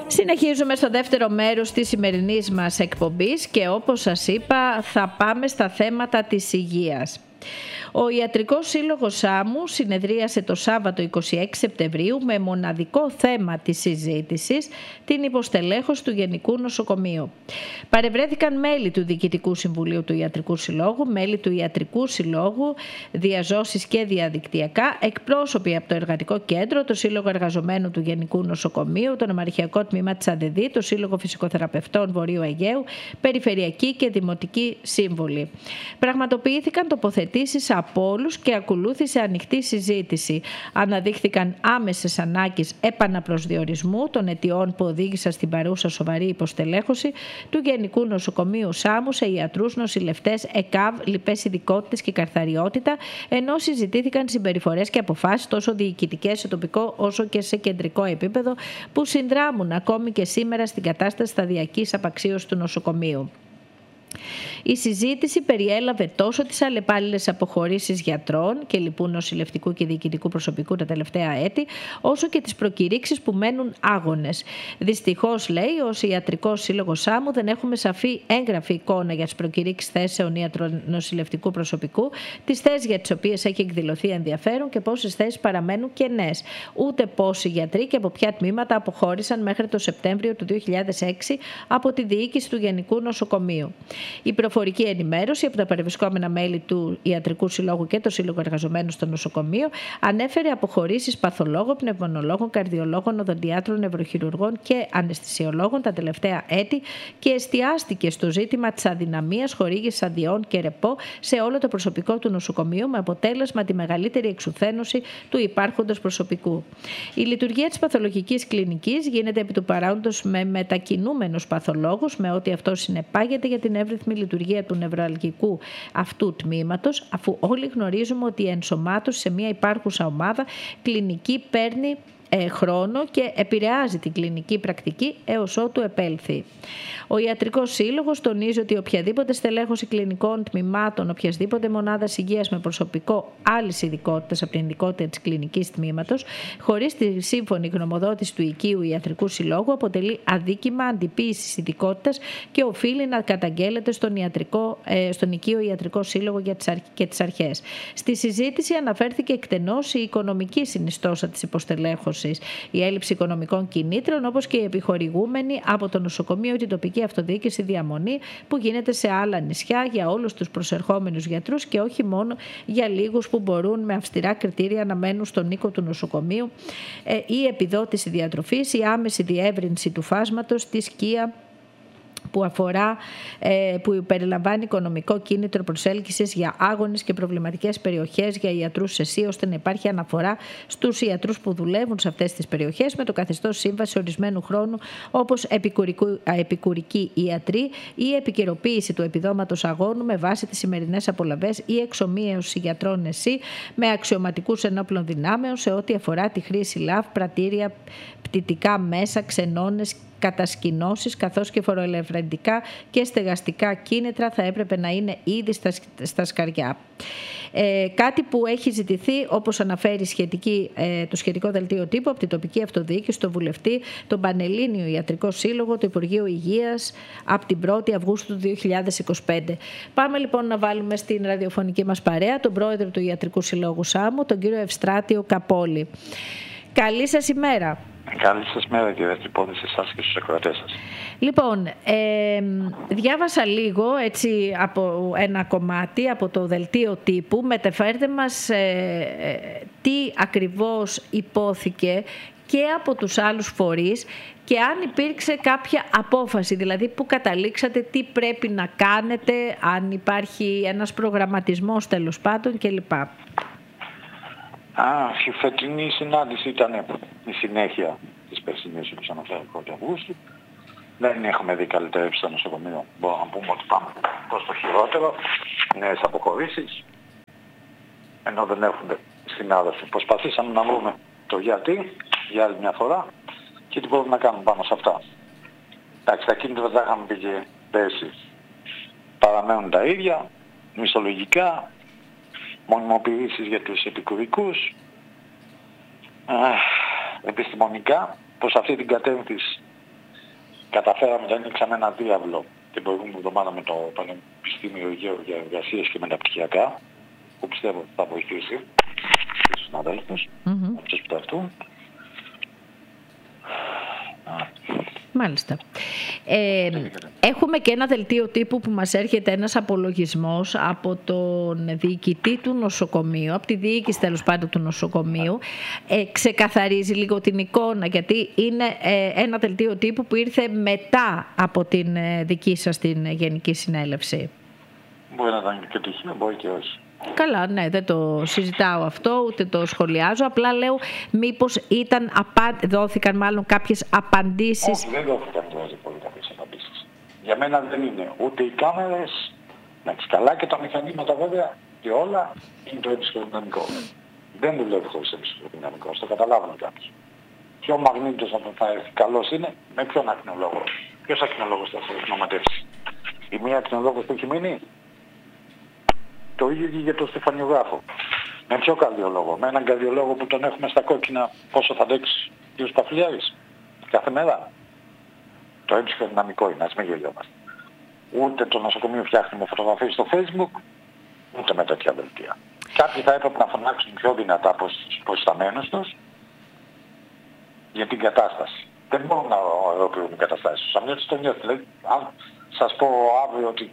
Συνεχίζουμε στο δεύτερο μέρος της σημερινής μας εκπομπής και όπως σας είπα θα πάμε στα θέματα της υγείας. Ο Ιατρικός Σύλλογος Σάμου συνεδρίασε το Σάββατο 26 Σεπτεμβρίου με μοναδικό θέμα της συζήτησης την υποστελέχωση του Γενικού Νοσοκομείου. Παρευρέθηκαν μέλη του Διοικητικού Συμβουλίου του Ιατρικού Συλλόγου, μέλη του Ιατρικού Συλλόγου, διαζώσεις και διαδικτυακά, εκπρόσωποι από το Εργατικό Κέντρο, το Σύλλογο Εργαζομένου του Γενικού Νοσοκομείου, το Νομαρχιακό Τμήμα της ΑΔΔ, το Σύλλογο Φυσικοθεραπευτών Βορείου Αιγαίου, Περιφερειακοί και Δημοτικοί Σύμβουλοι. Πραγματοποιήθηκαν τοποθετήσεις από όλους και ακολούθησε ανοιχτή συζήτηση. Αναδείχθηκαν άμεσες ανάγκες επαναπροσδιορισμού των αιτιών που οδήγησαν στην παρούσα σοβαρή υποστελέχωση του Γενικού Νοσοκομείου Σάμου σε ιατρούς, νοσηλευτές, ΕΚΑΒ, λοιπές ειδικότητες και καρθαριότητα, ενώ συζητήθηκαν συμπεριφορές και αποφάσεις τόσο διοικητικές σε τοπικό όσο και σε κεντρικό επίπεδο που συνδράμουν ακόμη και σήμερα στην κατάσταση σταδιακής απαξίωσης του νοσοκομείου. Η συζήτηση περιέλαβε τόσο τις αλλεπάλληλες αποχωρήσεις γιατρών και λοιπού νοσηλευτικού και διοικητικού προσωπικού τα τελευταία έτη, όσο και τις προκηρύξεις που μένουν άγονες. Δυστυχώς, λέει, ως Ιατρικός Σύλλογος Σάμου δεν έχουμε σαφή έγγραφη εικόνα για τις προκηρύξεις θέσεων ιατρονοσηλευτικού προσωπικού, τις θέσεις για τις οποίες έχει εκδηλωθεί ενδιαφέρον και πόσες θέσεις παραμένουν κενές. Ούτε πόσοι γιατροί και από ποια τμήματα αποχώρησαν μέχρι το Σεπτέμβριο του 2006 από τη διοίκηση του Γενικού Νοσοκομείου. Η προφορική ενημέρωση από τα παρευρισκόμενα μέλη του Ιατρικού Συλλόγου και το Σύλλογο Εργαζομένου στο νοσοκομείο ανέφερε αποχωρήσεις παθολόγων, πνευμονολόγων, καρδιολόγων, οδοντιάτρων, νευροχειρουργών και αναισθησιολόγων τα τελευταία έτη και εστιάστηκε στο ζήτημα της αδυναμίας χορήγησης αδειών και ρεπό σε όλο το προσωπικό του νοσοκομείου, με αποτέλεσμα τη μεγαλύτερη εξουθένωση του υπάρχοντος προσωπικού. Η λειτουργία της παθολογικής κλινικής γίνεται επί του παρόντος με μετακινούμενους παθολόγους, με ό,τι αυτό συνεπάγεται για την εύρυθμη λειτουργία του νευραλγικού αυτού τμήματος, αφού όλοι γνωρίζουμε ότι η ενσωμάτωση σε μια υπάρχουσα ομάδα κλινική παίρνει χρόνο και επηρεάζει την κλινική πρακτική έως ότου επέλθει. Ο Ιατρικός Σύλλογος τονίζει ότι οποιαδήποτε στελέχωση κλινικών τμήματων, οποιασδήποτε μονάδας υγείας με προσωπικό άλλης ειδικότητας από την ειδικότητα της κλινικής τμήματος, χωρίς τη σύμφωνη γνωμοδότηση του οικείου Ιατρικού Συλλόγου, αποτελεί αδίκημα αντιποίησης ειδικότητας και οφείλει να καταγγέλλεται στον οικείο Ιατρικό Σύλλογο και τις αρχές. Στη συζήτηση αναφέρθηκε εκτενώς η οικονομική συνιστόσα της υποστελέχωσης, η έλλειψη οικονομικών κινήτρων, όπως και η επιχορηγούμενη από το νοσοκομείο ή την τοπική αυτοδιοίκηση διαμονή που γίνεται σε άλλα νησιά για όλους τους προσερχόμενους γιατρούς και όχι μόνο για λίγους που μπορούν με αυστηρά κριτήρια να μένουν στον οίκο του νοσοκομείου, η επιδότηση διατροφής, η άμεση διεύρυνση του φάσματος, τη σκία που περιλαμβάνει οικονομικό κίνητρο προσέλκυσης για άγονες και προβληματικές περιοχές για ιατρούς ΕΣΥ, ώστε να υπάρχει αναφορά στους ιατρούς που δουλεύουν σε αυτές τις περιοχές με το καθεστώς σύμβαση ορισμένου χρόνου, όπως επικουρικοί ιατροί, ή επικαιροποίηση του επιδόματος αγώνου με βάση τις σημερινές απολαβές ή εξομοίωση γιατρών ΕΣΥ με αξιωματικούς ενόπλων δυνάμεων σε ό,τι αφορά τη χρήση ΛΑΒ, πρατήρια, πτυτικά μέσα, ξενώνες, κατασκηνώσεις, καθώς και φοροελευθερικά και στεγαστικά κίνητρα θα έπρεπε να είναι ήδη στα σκαριά. Κάτι που έχει ζητηθεί, όπως αναφέρει το σχετικό δελτίο τύπου, από την τοπική αυτοδιοίκηση, τον βουλευτή, τον Πανελλήνιο Ιατρικό Σύλλογο, το Υπουργείο Υγείας από την 1η Αυγούστου του 2025. Πάμε λοιπόν να βάλουμε στην ραδιοφωνική μας παρέα τον πρόεδρο του Ιατρικού Συλλόγου Σάμου, τον κύριο Ευστράτιο Καπόλη. Καλή σας ημέρα. Καλή σας μέρα, κύριε Τρυπώδη, σε εσάς και στους ακροατές σας. Λοιπόν, διάβασα λίγο έτσι από ένα κομμάτι από το δελτίο τύπου. Μεταφέρτε μας τι ακριβώς υπόθηκε και από τους άλλους φορείς και αν υπήρξε κάποια απόφαση, δηλαδή που καταλήξατε, τι πρέπει να κάνετε, αν υπάρχει ένας προγραμματισμός τέλος πάντων κλπ. Η φετινή συνάντηση ήταν η συνέχεια της περσινής, όπως αναφέρει 1η Αυγούστου. Δεν έχουμε δει καλυτερεύσει στο νοσοκομείο. Μπορούμε να πούμε ότι πάμε προς το χειρότερο, νέες αποχωρήσεις, ενώ δεν έχουν συνάδελφοι. Προσπαθήσαμε να βρούμε το γιατί για άλλη μια φορά και τι μπορούμε να κάνουμε πάνω σε αυτά. Εντάξει, τα κίνητρα τα είχαμε πει και πέρσι. Παραμένουν τα ίδια, μισθολογικά, μονιμοποιήσεις για τους επικουρικούς, επιστημονικά, προς αυτή την κατεύθυνση καταφέραμε να ανοίξαμε ένα διάβλο την προηγούμενη εβδομάδα με το Πανεπιστήμιο Αιγαίου για εργασίες και μεταπτυχιακά, που πιστεύω ότι θα βοηθήσει τους συναδέλφους, αυτούς που ταυτούν. Μάλιστα. Έχουμε και ένα δελτίο τύπου που μας έρχεται ένας απολογισμός από τον διοικητή του νοσοκομείου, από τη διοίκηση τέλος πάντων του νοσοκομείου. Ξεκαθαρίζει λίγο την εικόνα, γιατί είναι ένα δελτίο τύπου που ήρθε μετά από την δική σας την Γενική Συνέλευση. Μπορεί να ήταν και τυχαίο, μπορεί και όχι. Καλά, ναι, δεν το συζητάω αυτό, ούτε το σχολιάζω. Απλά λέω μήπως δόθηκαν μάλλον κάποιες απαντήσεις. Όχι, δεν δόθηκαν πολύ κάποιες απαντήσεις. Για μένα δεν είναι ούτε οι κάμερες, καλά και τα μηχανήματα βέβαια και όλα είναι το επιστημονικό. Δεν δουλεύει χωρίς επιστημονικό, το καταλάβουν κάποιοι. Ποιο μαγνήτος θα έρθει καλός είναι, με ποιον ακτινολόγο. Ποιος ακτινολόγος θα χρησιμοποιήσει. Η μία ακτινολόγος που έχει μείνει. Το ίδιο και για τον στεφανιογράφο. Με ποιο καρδιολόγο? Με έναν καρδιολόγο που τον έχουμε στα κόκκινα, πόσο θα αντέξει ο κ. Παφλιάρης κάθε μέρα? Το ψυχοδυναμικό είναι, ας μην γελιόμαστε. Ούτε το νοσοκομείο φτιάχνει με φωτογραφίες στο Facebook, ούτε με τέτοια δελτία. Κάποιοι θα έπρεπε να φωνάξουν πιο δυνατά από τους προϊσταμένους τους για την κατάσταση. Δεν μπορούν να ολοκληρώνουν οι καταστάσεις τους. Αν το νιώθει, δηλαδή, αν σας πω αύριο ότι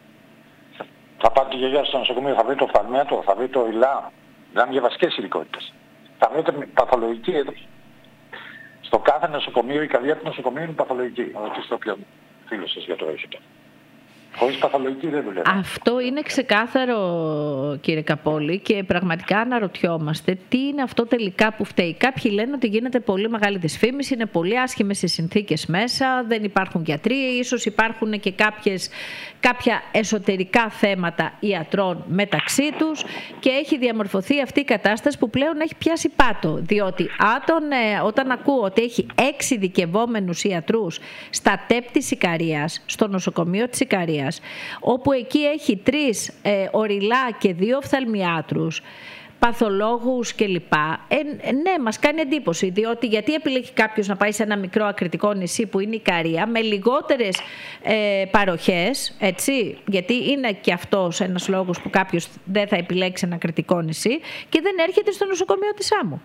θα πάτε τη γιαγιά στο νοσοκομείο, θα βρείτε το οφθαλμίατρο, θα βρείτε το ΙΛΑ, δηλαδή για βασικές ειδικότητες. Θα βρείτε παθολογική εδώ. Στο κάθε νοσοκομείο, η καρδιά του νοσοκομείου είναι παθολογική. Ρωτήστε όποιον φίλο σας για το έχετε. Χωρίς παθολογική δεν δουλεύει. Αυτό είναι ξεκάθαρο, κύριε Καπόλη, και πραγματικά αναρωτιόμαστε τι είναι αυτό τελικά που φταίει. Κάποιοι λένε ότι γίνεται πολύ μεγάλη δυσφήμιση, είναι πολύ άσχημες οι συνθήκες μέσα, δεν υπάρχουν γιατροί, ίσως υπάρχουν και κάποια εσωτερικά θέματα ιατρών μεταξύ τους και έχει διαμορφωθεί αυτή η κατάσταση που πλέον έχει πιάσει πάτο. Διότι όταν ακούω ότι έχει 6 ειδικευόμενους ιατρούς στα ΤΕΠ της Ικαρίας, στο νοσοκομείο της Ικαρίας, όπου εκεί έχει 3 οριλά και 2 οφθαλμιάτρους, παθολόγους κλπ. Ναι, μας κάνει εντύπωση, διότι γιατί επιλέγει κάποιος να πάει σε ένα μικρό ακριτικό νησί που είναι η Ικαρία, με λιγότερες παροχές, έτσι, γιατί είναι και αυτός ένας λόγος που κάποιος δεν θα επιλέξει ένα ακριτικό νησί και δεν έρχεται στο νοσοκομείο της Σάμου.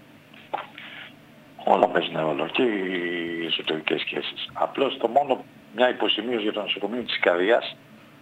Όλα παίζουν ρόλο και οι εσωτερικές σχέσεις. Απλώς το μόνο μια υποσημείωση για το νοσοκομείο της Ικαρίας,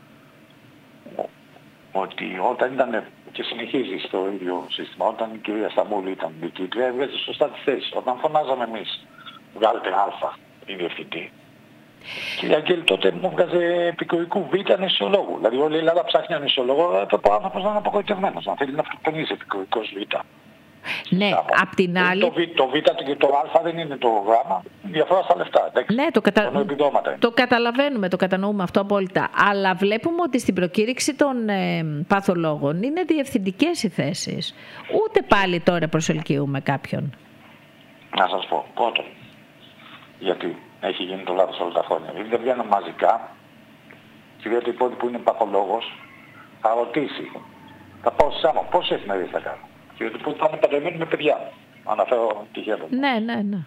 ότι όταν ήταν και συνεχίζει στο ίδιο σύστημα, όταν η κυρία Σταμούλη ήταν διοικήτρια, έβγαζε σωστά τις θέσεις. Όταν φωνάζαμε εμείς, βγάλετε Α, η διευθυντή, και η Αγγέλη τότε μου έβγαζε επικουρικού Β νησιολόγου. Δηλαδή όλη η Ελλάδα ψάχνει ένα νησιολόγο, έπρεπε ο άνθρωπος να είναι απογοητευμένος, να θέλει να αυτοκτονίζει επικουρικός Β. Ναι, απ' την άλλη... Το Β και το Α δεν είναι το Γ, διαφορά στα λεφτά. Ναι, το καταλαβαίνουμε, το κατανοούμε αυτό απόλυτα. Αλλά βλέπουμε ότι στην προκήρυξη των παθολόγων είναι διευθυντικές οι θέσεις. Ούτε πάλι τώρα προσελκύουμε κάποιον. Να σας πω, πρώτον, γιατί έχει γίνει το λάθος όλα τα χρόνια. Γιατί δεν βγαίνουν μαζικά, γιατί η πρώτη που είναι παθολόγος θα ρωτήσει, θα πάω στη Σάμο, πόσες εφημερίδες θα κάνω. Και ότι θα είναι παντρεμένοι με παιδιά. Αναφέρω τυχαία. Ναι.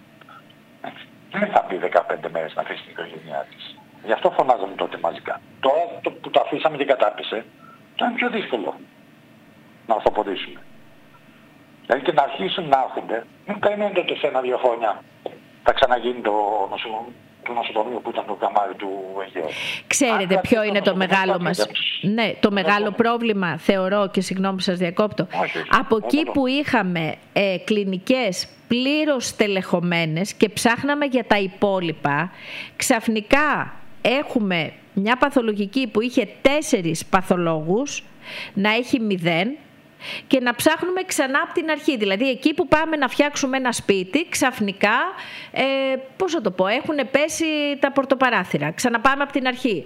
Δεν θα πει 15 μέρες να αφήσει την οικογένειά της. Γι' αυτό φωνάζαμε τότε μαζικά. Τώρα που το αφήσαμε και κατάπισε, τώρα είναι πιο δύσκολο να ορθοποδήσουμε. Δηλαδή και να αρχίσουν να έρχονται, μην περιμένετε ότι σε 1-2 χρόνια θα ξαναγίνει το νοσοκομείο που ήταν το καμάρι του Αιγαίου. Ξέρετε ποιο είναι το μεγάλο μας... Ναι, το μεγάλο πρόβλημα, θεωρώ, και συγγνώμη που σας διακόπτω. Από εκεί που είχαμε κλινικές πλήρως τελεχωμένες και ψάχναμε για τα υπόλοιπα, ξαφνικά έχουμε μια παθολογική που είχε 4 παθολόγους να έχει 0 και να ψάχνουμε ξανά από την αρχή. Δηλαδή εκεί που πάμε να φτιάξουμε ένα σπίτι, ξαφνικά, πώς θα το πω, έχουν πέσει τα πορτοπαράθυρα. Ξαναπάμε από την αρχή.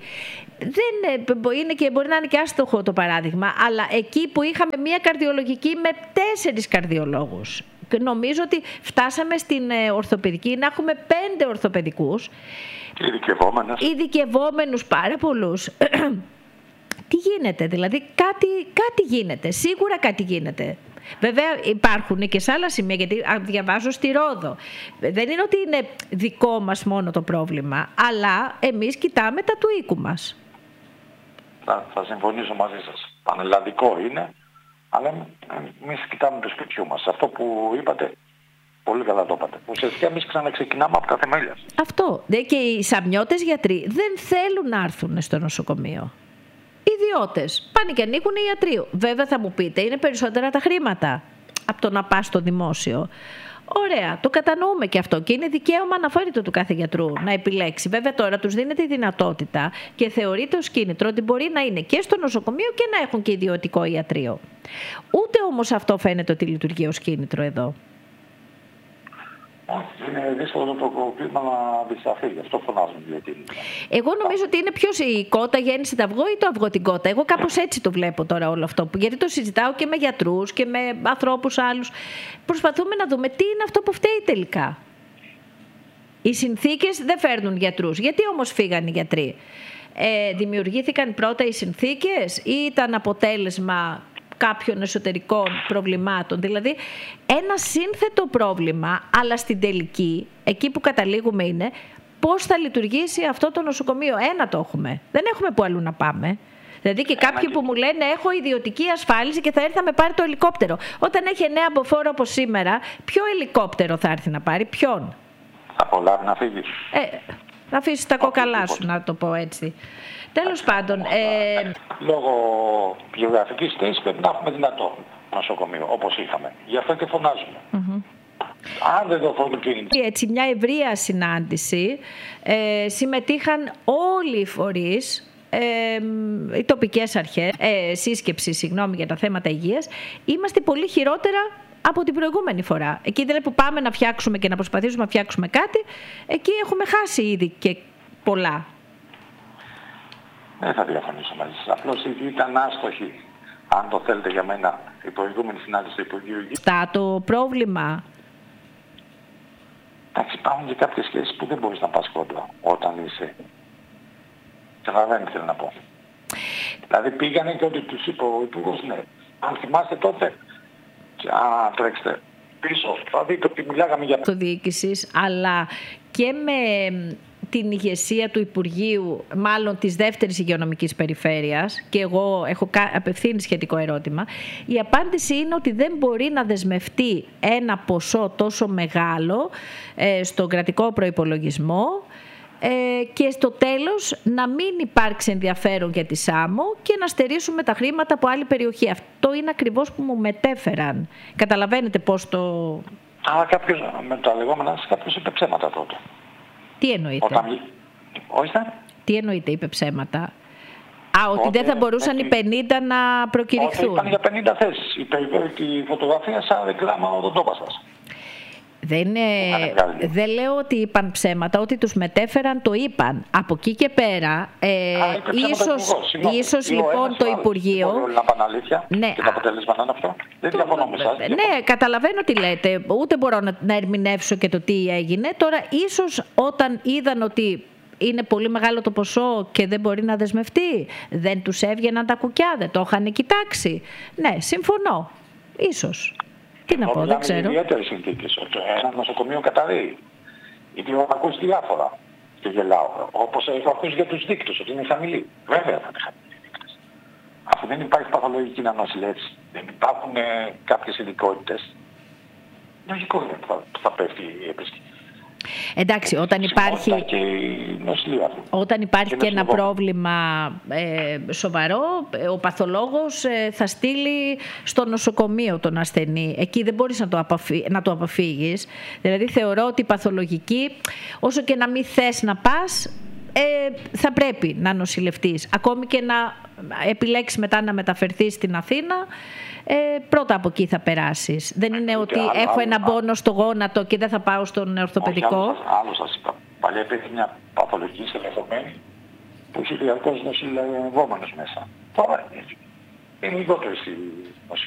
Είναι και μπορεί να είναι και άστοχο το παράδειγμα, αλλά εκεί που είχαμε μια καρδιολογική με 4 καρδιολόγους. Νομίζω ότι φτάσαμε στην ορθοπαιδική να έχουμε 5 ορθοπαιδικούς. Ειδικευόμενους πάρα πολλούς. Τι γίνεται, δηλαδή κάτι γίνεται, σίγουρα κάτι γίνεται. Βέβαια υπάρχουν και σε άλλα σημεία, γιατί διαβάζω στη Ρόδο. Δεν είναι ότι είναι δικό μας μόνο το πρόβλημα, αλλά εμείς κοιτάμε τα του οίκου μας. Θα συμφωνήσω μαζί σας. Πανελλαδικό είναι, αλλά εμείς κοιτάμε το σπιτιού μας. Αυτό που είπατε, πολύ καλά το είπατε. Ουσιαστικά εμείς ξαναξεκινάμε από τα θεμέλια. Αυτό. Και οι σαμιώτες γιατροί δεν θέλουν να έρθουν στο νοσοκομείο. Ιδιώτες. Πάνε και ανοίγουν ιατρείο. Βέβαια θα μου πείτε, είναι περισσότερα τα χρήματα από το να πας στο δημόσιο. Ωραία, το κατανοούμε και αυτό και είναι δικαίωμα αναφόρητο του κάθε γιατρού να επιλέξει. Βέβαια τώρα τους δίνεται η δυνατότητα και θεωρείται ως κίνητρο ότι μπορεί να είναι και στο νοσοκομείο και να έχουν και ιδιωτικό ιατρείο. Ούτε όμως αυτό φαίνεται ότι λειτουργεί ως κίνητρο εδώ. Είναι δύσκολο το κλίμα να αντισταθεί, γι' αυτό φωνάζουν γιατί. Εγώ νομίζω ότι είναι ποιος η κότα γέννησε το αυγό ή το αυγό την κότα. Εγώ κάπως έτσι το βλέπω τώρα όλο αυτό. Γιατί το συζητάω και με γιατρούς και με ανθρώπους άλλους. Προσπαθούμε να δούμε τι είναι αυτό που φταίει τελικά. Οι συνθήκες δεν φέρνουν γιατρούς. Γιατί όμως φύγαν οι γιατροί? Δημιουργήθηκαν πρώτα οι συνθήκες ή ήταν αποτέλεσμα κάποιων εσωτερικών προβλημάτων? Δηλαδή ένα σύνθετο πρόβλημα, αλλά στην τελική, εκεί που καταλήγουμε είναι πώς θα λειτουργήσει αυτό το νοσοκομείο. Ένα το έχουμε. Δεν έχουμε που αλλού να πάμε. Δηλαδή και κάποιοι που μου λένε έχω ιδιωτική ασφάλιση και θα έρθει να με πάρει το ελικόπτερο. Όταν έχει 9 αποφόρο όπως σήμερα, ποιο ελικόπτερο θα έρθει να πάρει, ποιον? Θα προλάβει να φύγει. Θα αφήσεις τα κόκαλά σου, να το πω έτσι. Τέλος πάντων. Λόγω γεωγραφικής θέσης πρέπει να έχουμε δυνατό νοσοκομείο, όπως είχαμε. Γι' αυτό και φωνάζουμε. Αν δεν δοθούν κίνητρα. Έτσι, μια ευρεία συνάντηση. Συμμετείχαν όλοι οι φορείς, οι τοπικές αρχές, σύσκεψη, για τα θέματα υγείας. Είμαστε πολύ χειρότερα από την προηγούμενη φορά. Εκεί δηλαδή που πάμε να φτιάξουμε και να προσπαθήσουμε να φτιάξουμε κάτι, εκεί έχουμε χάσει ήδη και πολλά. Δεν θα διαφωνήσω μαζί σας. Απλώς ήταν άστοχη, αν το θέλετε για μένα, η προηγούμενη συνάντηση του Υπουργείου Υγείας. Το πρόβλημα. Εντάξει, υπάρχουν και κάποιες σχέσεις που δεν μπορείς να πας κόντρα όταν είσαι. Καταλαβαίνετε τι θέλω να πω. Δηλαδή πήγανε και ότι τους είπε ο Υπουργός, ναι. Αν θυμάστε τότε, τρέξτε πίσω, θα δείτε ότι μιλάγαμε για αυτοδιοίκησης, αλλά και με την ηγεσία του Υπουργείου, μάλλον της δεύτερης υγειονομικής περιφέρειας, και εγώ έχω απευθύνει σχετικό ερώτημα, η απάντηση είναι ότι δεν μπορεί να δεσμευτεί ένα ποσό τόσο μεγάλο στον κρατικό προϋπολογισμό και στο τέλος να μην υπάρξει ενδιαφέρον για τη Σάμο και να στερήσουμε τα χρήματα από άλλη περιοχή. Αυτό είναι ακριβώς που μου μετέφεραν. Καταλαβαίνετε πώς το... Αλλά κάποιος, με τα λεγόμενα, κάποιος είπε ψέματα τότε. Τι εννοείται? Τι εννοείται είπε ψέματα? Ότι δεν θα μπορούσαν οι 50 να προκηρυχθούν. Ότι ήταν για 50 θέσεις. Η φωτογραφία σαν ρεκλάμα οδοντόπαστας. Δεν λέω ότι είπαν ψέματα, ότι τους μετέφεραν το είπαν. Από εκεί και πέρα, ίσως λοιπόν το Υπουργείο... Μπορεί να πάνε αλήθεια και τα αποτελέσματα είναι αυτό. Δεν διαφωνώ με εσάς. Ναι, καταλαβαίνω τι λέτε. Ούτε μπορώ να ερμηνεύσω και το τι έγινε. Τώρα ίσως όταν είδαν ότι είναι πολύ μεγάλο το ποσό και δεν μπορεί να δεσμευτεί, δεν τους έβγαιναν τα κουκιά, δεν το είχαν κοιτάξει. Ναι, συμφωνώ. Ίσως. Τι να πω, δεν ξέρω. Είναι ιδιαίτερες συνθήκες. Ένα νοσοκομείο καταρρέει. Γιατί έχω ακούσει διάφορα και γελάω. Όπως έχω ακούσει για τους δείκτες, ότι είναι χαμηλοί. Βέβαια θα είναι χαμηλοί δείκτες. Αφού δεν υπάρχει παθολογική νοσηλεύση, δεν υπάρχουν κάποιες ειδικότητες, λογικό είναι που θα πέφτει η επίσκεψη. Εντάξει, όταν υπάρχει και ένα πρόβλημα σοβαρό, ο παθολόγος θα στείλει στο νοσοκομείο τον ασθενή. Εκεί δεν μπορείς να το αποφύγεις. Δηλαδή θεωρώ ότι η παθολογική, όσο και να μην θες να πας, θα πρέπει να νοσηλευτείς. Ακόμη και να επιλέξεις μετά να μεταφερθείς στην Αθήνα, πρώτα από εκεί θα περάσεις. Δεν είναι ότι έχω ένα πόνο στο γόνατο και δεν θα πάω στον ορθοπαιδικό. Άλλο σας είπα. Παλιά υπήρχε μια παθολογική στελεχωμένη που είχε διαρκώς νοσηλευόμενος μέσα. Τώρα είναι λιγότερο στη